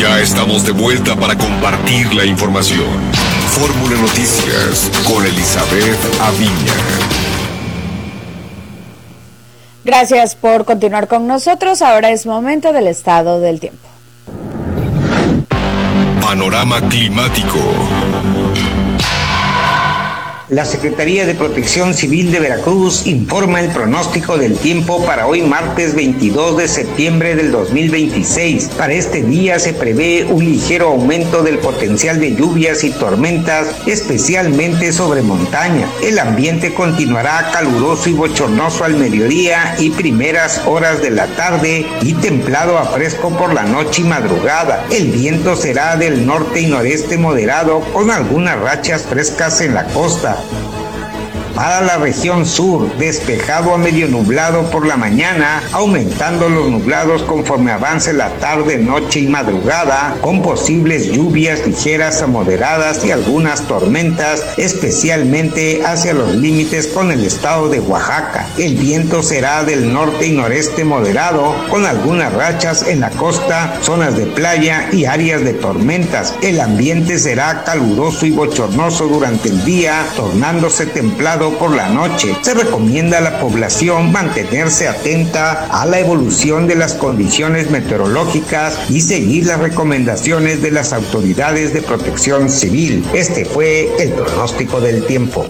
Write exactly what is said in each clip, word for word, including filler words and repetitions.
Ya estamos de vuelta para compartir la información. Fórmula Noticias con Elizabeth Aviña. Gracias por continuar con nosotros. Ahora es momento del estado del tiempo. Panorama climático. La Secretaría de Protección Civil de Veracruz informa el pronóstico del tiempo para hoy martes veintidós de septiembre del dos mil veintiséis. Para este día se prevé un ligero aumento del potencial de lluvias y tormentas, especialmente sobre montaña. El ambiente continuará caluroso y bochornoso al mediodía y primeras horas de la tarde y templado a fresco por la noche y madrugada. El viento será del norte y noreste moderado con algunas rachas frescas en la costa. Para la región sur, despejado a medio nublado por la mañana, aumentando los nublados conforme avance la tarde, noche y madrugada, con posibles lluvias ligeras a moderadas y algunas tormentas, especialmente hacia los límites con el estado de Oaxaca. El viento será del norte y noreste moderado, con algunas rachas en la costa, zonas de playa y áreas de tormentas. El ambiente será caluroso y bochornoso durante el día, tornándose templado por la noche. Se recomienda a la población mantenerse atenta a la evolución de las condiciones meteorológicas y seguir las recomendaciones de las autoridades de protección civil. Este fue el pronóstico del tiempo.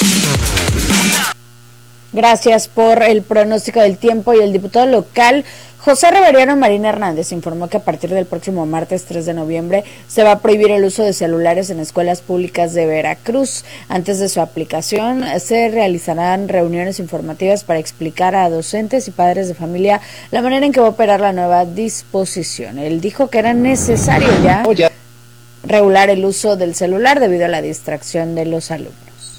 Gracias por el pronóstico del tiempo. Y el diputado local José Reveriano Marín Hernández informó que a partir del próximo martes tres de noviembre se va a prohibir el uso de celulares en escuelas públicas de Veracruz. Antes de su aplicación se realizarán reuniones informativas para explicar a docentes y padres de familia la manera en que va a operar la nueva disposición. Él dijo que era necesario ya regular el uso del celular debido a la distracción de los alumnos.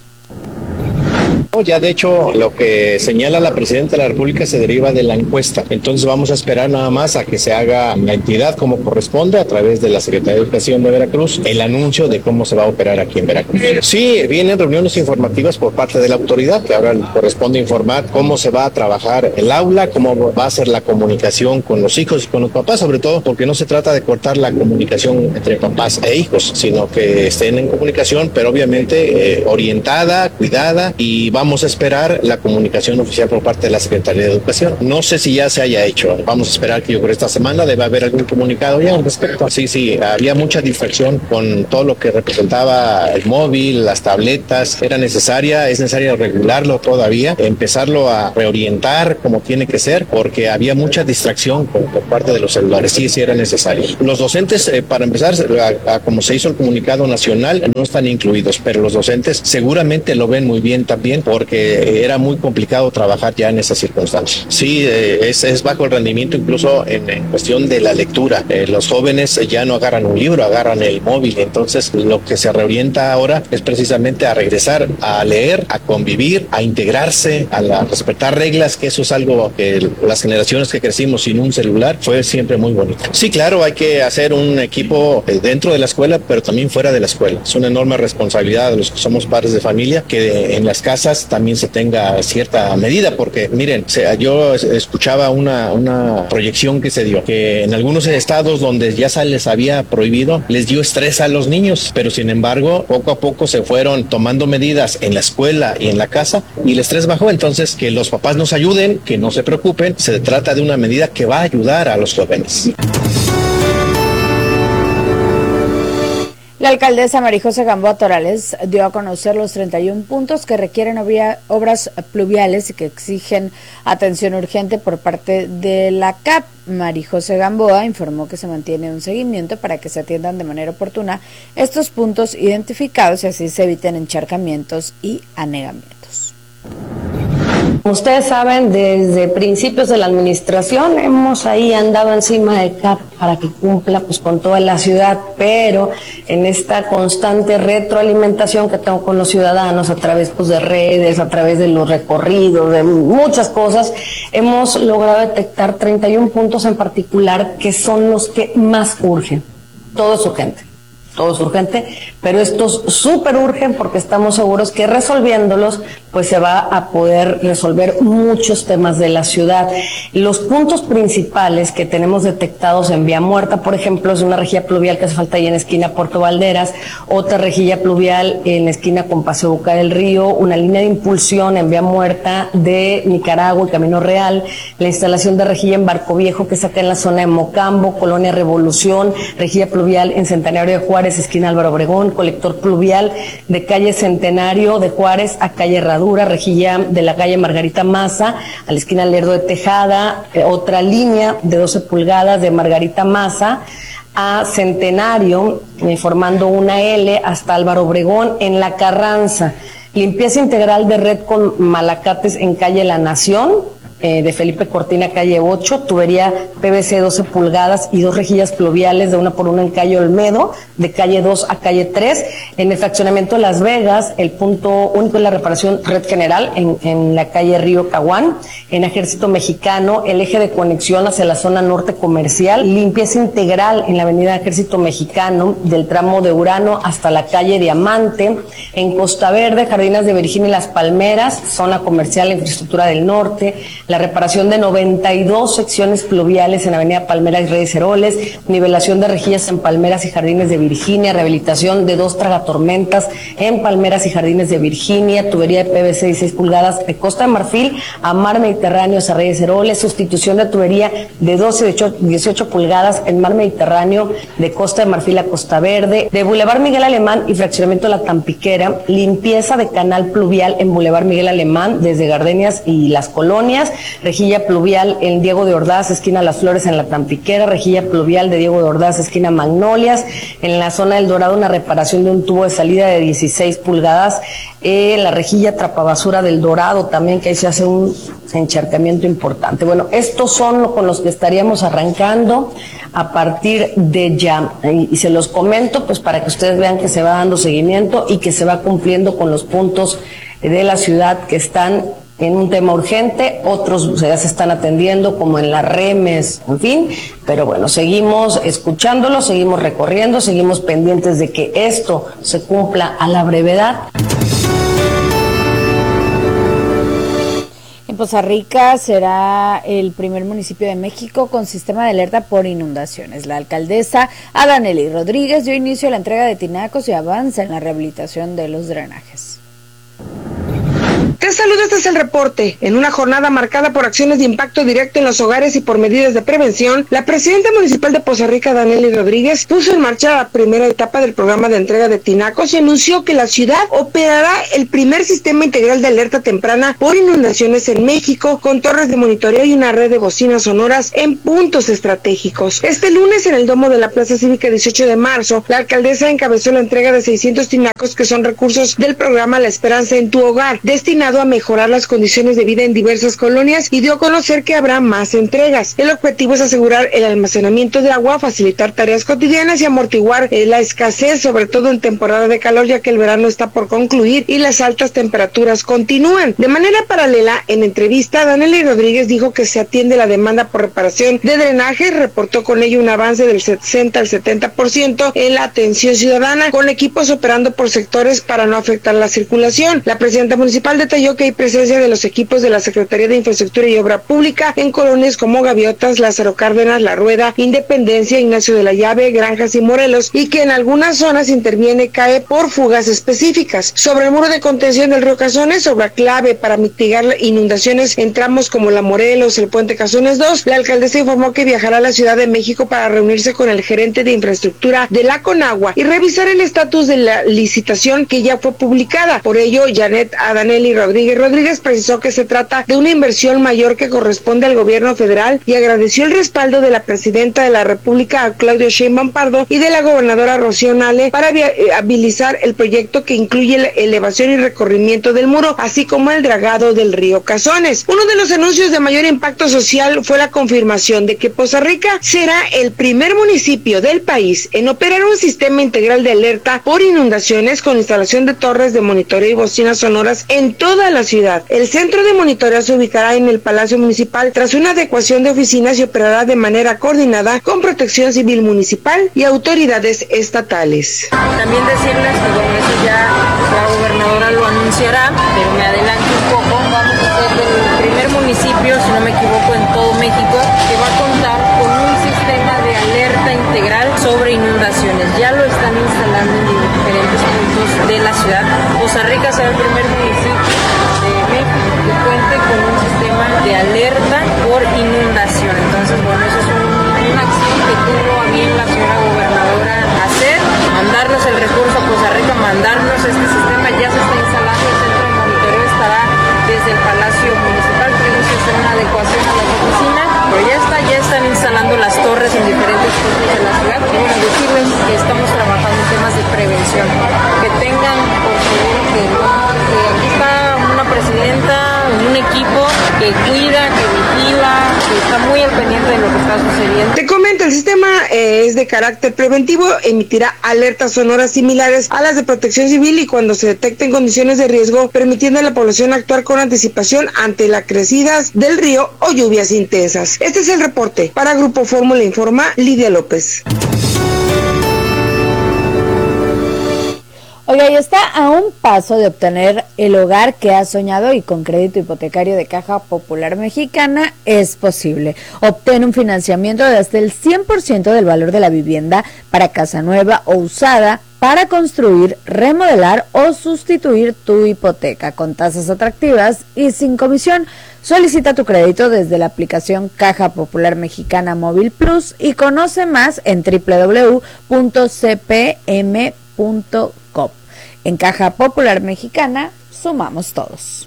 Ya de hecho lo que señala la Presidenta de la República se deriva de la encuesta, entonces vamos a esperar nada más a que se haga la entidad como corresponde a través de la Secretaría de Educación de Veracruz el anuncio de cómo se va a operar aquí en Veracruz. Sí, vienen reuniones informativas por parte de la autoridad que ahora corresponde informar cómo se va a trabajar el aula, cómo va a ser la comunicación con los hijos y con los papás, sobre todo porque no se trata de cortar la comunicación entre papás e hijos, sino que estén en comunicación, pero obviamente eh, orientada, cuidada, y vamos Vamos a esperar la comunicación oficial por parte de la Secretaría de Educación. No sé si ya se haya hecho. Vamos a esperar que yo creo esta semana debe haber algún comunicado ya al respecto. Sí, sí, había mucha distracción con todo lo que representaba el móvil, las tabletas. Era necesaria, es necesario regularlo todavía, empezarlo a reorientar como tiene que ser, porque había mucha distracción por, por parte de los celulares. Sí, sí era necesario. Los docentes, eh, para empezar, a, a, como se hizo el comunicado nacional, no están incluidos, pero los docentes seguramente lo ven muy bien también, porque era muy complicado trabajar ya en esas circunstancias. Sí, eh, es, es bajo el rendimiento incluso en, en cuestión de la lectura. Eh, los jóvenes ya no agarran un libro, agarran el móvil. Entonces lo que se reorienta ahora es precisamente a regresar a leer, a convivir, a integrarse, a, la, a respetar reglas, que eso es algo que las generaciones que crecimos sin un celular fue siempre muy bonito. Sí, claro, hay que hacer un equipo dentro de la escuela, pero también fuera de la escuela. Es una enorme responsabilidad de los que somos padres de familia que en las casas también se tenga cierta medida, porque miren, yo escuchaba una, una proyección que se dio, que en algunos estados donde ya se les había prohibido, les dio estrés a los niños, pero sin embargo, poco a poco se fueron tomando medidas en la escuela y en la casa y el estrés bajó. Entonces, que los papás nos ayuden, que no se preocupen, se trata de una medida que va a ayudar a los jóvenes. La alcaldesa María José Gamboa Torales dio a conocer los treinta y un puntos que requieren obras pluviales y que exigen atención urgente por parte de la C A P. María José Gamboa informó que se mantiene un seguimiento para que se atiendan de manera oportuna estos puntos identificados y así se eviten encharcamientos y anegamientos. Ustedes saben, desde principios de la administración hemos ahí andado encima de C A P para que cumpla pues con toda la ciudad, pero en esta constante retroalimentación que tengo con los ciudadanos a través pues de redes, a través de los recorridos, de muchas cosas, hemos logrado detectar treinta y un puntos en particular que son los que más urgen. Todo es urgente. todo es urgente, pero estos súper urgen porque estamos seguros que resolviéndolos, pues se va a poder resolver muchos temas de la ciudad. Los puntos principales que tenemos detectados en vía muerta, por ejemplo, es una rejilla pluvial que hace falta ahí en esquina Puerto Valderas, otra rejilla pluvial en esquina con Paseo Boca del Río, una línea de impulsión en vía muerta de Nicaragua y Camino Real, la instalación de rejilla en Barco Viejo que está acá en la zona de Mocambo, Colonia Revolución, rejilla pluvial en Centenario de Juárez, esquina Álvaro Obregón, colector pluvial de calle Centenario de Juárez a calle Herradura, rejilla de la calle Margarita Maza a la esquina Lerdo de Tejada, eh, otra línea de doce pulgadas de Margarita Maza a Centenario, eh, formando una L hasta Álvaro Obregón en La Carranza, limpieza integral de red con malacates en calle La Nación, Eh, de Felipe Cortina, calle ocho, tubería P V C doce pulgadas y dos rejillas pluviales de una por una en calle Olmedo, de calle dos a calle tres. En el fraccionamiento de Las Vegas, el punto único es la reparación red general en, en la calle Río Caguán. En Ejército Mexicano, el eje de conexión hacia la zona norte comercial, limpieza integral en la avenida Ejército Mexicano, del tramo de Urano hasta la calle Diamante. En Costa Verde, Jardines de Virginia y Las Palmeras, zona comercial e infraestructura del norte, la reparación de noventa y dos secciones pluviales en Avenida Palmeras y Reyes Heroles, nivelación de rejillas en Palmeras y Jardines de Virginia, rehabilitación de dos tragatormentas en Palmeras y Jardines de Virginia, tubería de P V C dieciséis pulgadas de Costa de Marfil a Mar Mediterráneo a Reyes Heroles, sustitución de tubería de doce y dieciocho pulgadas en Mar Mediterráneo de Costa de Marfil a Costa Verde, de Boulevard Miguel Alemán y fraccionamiento La Tampiquera, limpieza de canal pluvial en Boulevard Miguel Alemán desde Gardenias y Las Colonias, rejilla pluvial en Diego de Ordaz, esquina Las Flores en La Tampiquera, rejilla pluvial de Diego de Ordaz, esquina Magnolias, en la zona del Dorado una reparación de un tubo de salida de dieciséis pulgadas, eh, la rejilla trapabasura del Dorado también, que ahí se hace un encharcamiento importante. Bueno, estos son con los que estaríamos arrancando a partir de ya, y, y se los comento pues para que ustedes vean que se va dando seguimiento y que se va cumpliendo con los puntos de la ciudad que están en un tema urgente, otros ya se están atendiendo como en las remes, en fin, pero bueno, seguimos escuchándolo, seguimos recorriendo, seguimos pendientes de que esto se cumpla a la brevedad. En Poza Rica será el primer municipio de México con sistema de alerta por inundaciones. La alcaldesa Adanely Rodríguez dio inicio a la entrega de tinacos y avanza en la rehabilitación de los drenajes. Te saludo, este es el reporte. En una jornada marcada por acciones de impacto directo en los hogares y por medidas de prevención, la presidenta municipal de Poza Rica, Adanely Rodríguez, puso en marcha la primera etapa del programa de entrega de tinacos y anunció que la ciudad operará el primer sistema integral de alerta temprana por inundaciones en México, con torres de monitoreo y una red de bocinas sonoras en puntos estratégicos. Este lunes, en el domo de la Plaza Cívica dieciocho de marzo, la alcaldesa encabezó la entrega de seiscientos tinacos que son recursos del programa La Esperanza en tu Hogar, destinado a mejorar las condiciones de vida en diversas colonias, y dio a conocer que habrá más entregas. El objetivo es asegurar el almacenamiento de agua, facilitar tareas cotidianas y amortiguar eh, la escasez, sobre todo en temporada de calor, ya que el verano está por concluir y las altas temperaturas continúan. De manera paralela, en entrevista, Adanely Rodríguez dijo que se atiende la demanda por reparación de drenajes, reportó con ello un avance del sesenta al setenta por ciento en la atención ciudadana, con equipos operando por sectores para no afectar la circulación. La presidenta municipal detalló que hay presencia de los equipos de la Secretaría de Infraestructura y Obra Pública en colonias como Gaviotas, Lázaro Cárdenas, La Rueda, Independencia, Ignacio de la Llave, Granjas y Morelos, y que en algunas zonas interviene CAE por fugas específicas. Sobre el muro de contención del río Cazones, obra clave para mitigar inundaciones en tramos como la Morelos, el puente Cazones dos, la alcaldesa informó que viajará a la Ciudad de México para reunirse con el gerente de infraestructura de la Conagua y revisar el estatus de la licitación que ya fue publicada. Por ello, Janet Adanely Rodríguez Rodríguez precisó que se trata de una inversión mayor que corresponde al gobierno federal y agradeció el respaldo de la presidenta de la República, Claudia Sheinbaum Pardo, y de la gobernadora Rocío Nale para viabilizar el proyecto que incluye la elevación y recorrimiento del muro, así como el dragado del río Cazones. Uno de los anuncios de mayor impacto social fue la confirmación de que Poza Rica será el primer municipio del país en operar un sistema integral de alerta por inundaciones con instalación de torres de monitoreo y bocinas sonoras en todo toda la ciudad. El centro de monitoreo se ubicará en el Palacio Municipal tras una adecuación de oficinas y operará de manera coordinada con Protección Civil Municipal y autoridades estatales. También decirles que bueno, eso ya la gobernadora lo anunciará, pero me adelanto un poco. Vamos a ser el primer municipio, si no me equivoco, en todo México que va a contar con un sistema de alerta integral sobre inundaciones. Ya lo están instalando en diferentes puntos de la ciudad. Costa Rica será el primer municipio de México que cuente con un sistema de alerta por inundación. Entonces, bueno, eso es un, una acción que tuvo a bien la señora gobernadora hacer, mandarnos el recurso a Costa Rica, mandarnos este sistema, ya se está instalando, el centro de monitoreo estará desde el Palacio Municipal, tenemos que hacer una adecuación a las oficinas, pero ya está, ya están instalando las torres en diferentes puntos de la ciudad. Y bueno, decirles que estamos trabajando en temas de prevención, que tengan por seguro que no, que aquí está una presidenta, un equipo que cuida, que vigila, que está muy al pendiente de lo que está sucediendo. Te comento, el sistema eh, es de carácter preventivo, emitirá alertas sonoras similares a las de Protección Civil y cuando se detecten condiciones de riesgo, permitiendo a la población actuar con anticipación ante las crecidas del río o lluvias intensas. Este es el reporte. Para Grupo Fórmula Informa, Lidia López. Oiga, y está a un paso de obtener el hogar que ha soñado y con crédito hipotecario de Caja Popular Mexicana es posible. Obtén un financiamiento de hasta el cien por ciento del valor de la vivienda para casa nueva o usada para construir, remodelar o sustituir tu hipoteca con tasas atractivas y sin comisión. Solicita tu crédito desde la aplicación Caja Popular Mexicana Móvil Plus y conoce más en doble u doble u doble u punto c p m punto com. En Caja Popular Mexicana, sumamos todos.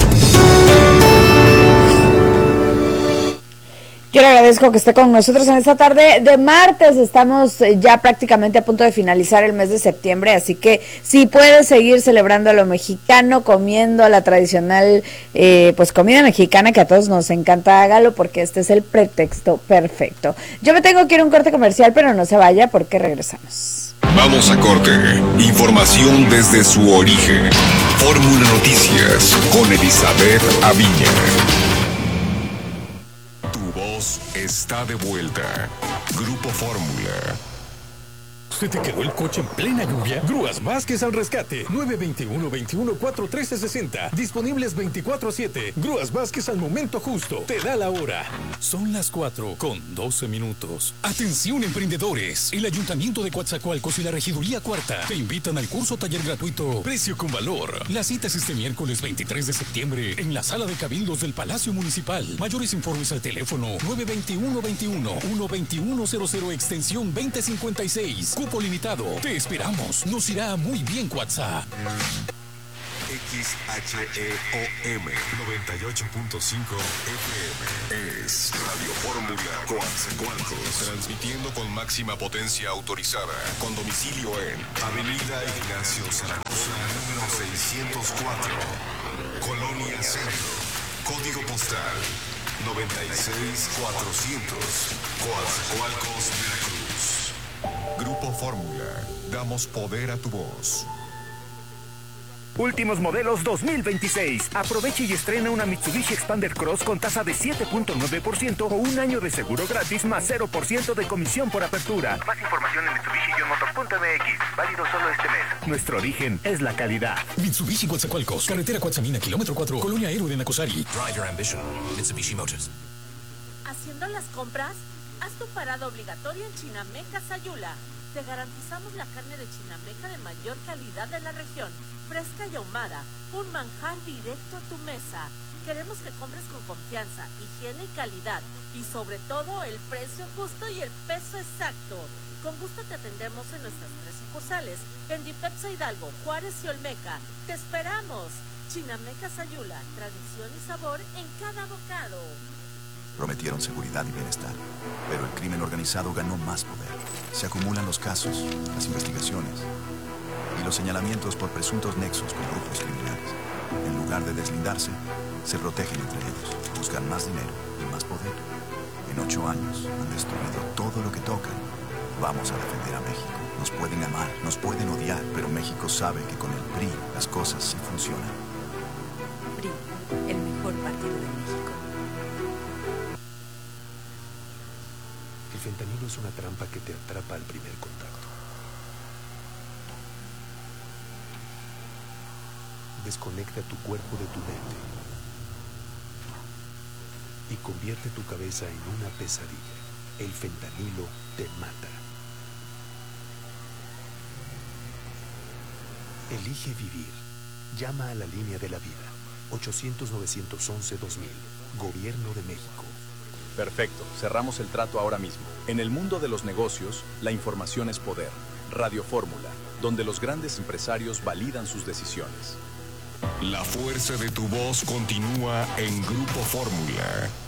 Yo le agradezco que esté con nosotros en esta tarde de martes. Estamos ya prácticamente a punto de finalizar el mes de septiembre, así que si puede seguir celebrando a lo mexicano, comiendo a la tradicional eh, pues comida mexicana que a todos nos encanta, hágalo porque este es el pretexto perfecto. Yo me tengo que ir a un corte comercial, pero no se vaya porque regresamos. Vamos a corte. Información desde su origen. Fórmula Noticias con Elizabeth Aviña. Tu voz está de vuelta. Grupo Fórmula. ¿Se te quedó el coche en plena lluvia? Grúas Vázquez al rescate. nueve dos uno, veintiuno, cuarenta y tres sesenta. Disponibles veinticuatro siete. Grúas Vázquez al momento justo. Te da la hora. Son las cuatro con doce minutos. Atención, emprendedores. El Ayuntamiento de Coatzacoalcos y la Regiduría Cuarta te invitan al curso taller gratuito Precio con Valor. La cita es este miércoles veintitrés de septiembre en la sala de cabildos del Palacio Municipal. Mayores informes al teléfono nueve dos uno, veintiuno, uno veintiuno cero cero extensión veinte cincuenta y seis. Cupo limitado. Te esperamos. Nos irá muy bien, WhatsApp. X H E O M noventa y ocho punto cinco F M es Radio Fórmula Coatzacoalcos, transmitiendo con máxima potencia autorizada, con domicilio en Avenida Ignacio Zaragoza, número seiscientos cuatro, Colonia Centro, código postal noventa y seis mil cuatrocientos, Coatzacoalcos, Veracruz. Grupo Fórmula, damos poder a tu voz. Últimos modelos dos mil veintiséis. Aproveche y estrena una Mitsubishi Expander Cross con tasa de siete punto nueve por ciento o un año de seguro gratis más cero por ciento de comisión por apertura. Más información en Mitsubishi Motor punto m x. Válido solo este mes. Nuestro origen es la calidad. Mitsubishi Coatzacoalcos, carretera Coatzamina, kilómetro cuatro, Colonia Héroe de Nacosari. Drive your ambition. Mitsubishi Motors. ¿Haciendo las compras? Haz tu parada obligatoria en Chinameca Sayula. Te garantizamos la carne de Chinameca de mayor calidad de la región, fresca y ahumada, un manjar directo a tu mesa. Queremos que compres con confianza, higiene y calidad, y sobre todo el precio justo y el peso exacto. Con gusto te atendemos en nuestras tres sucursales, en Dipepsa Hidalgo, Juárez y Olmeca. ¡Te esperamos! Chinameca Sayula, tradición y sabor en cada bocado. Prometieron seguridad y bienestar, pero el crimen organizado ganó más poder. Se acumulan los casos, las investigaciones y los señalamientos por presuntos nexos con grupos criminales. En lugar de deslindarse, se protegen entre ellos, buscan más dinero y más poder. En ocho años han destruido todo lo que tocan. Vamos a defender a México. Nos pueden amar, nos pueden odiar, pero México sabe que con el P R I las cosas sí funcionan. P R I, el mejor partido de México. El fentanilo es una trampa que te atrapa al primer contacto. Desconecta tu cuerpo de tu mente y convierte tu cabeza en una pesadilla. El fentanilo te mata. Elige vivir. Llama a la línea de la vida. ochocientos, novecientos once, dos mil. Gobierno de México. Perfecto. Cerramos el trato ahora mismo. En el mundo de los negocios, la información es poder. Radio Fórmula, donde los grandes empresarios validan sus decisiones. La fuerza de tu voz continúa en Grupo Fórmula.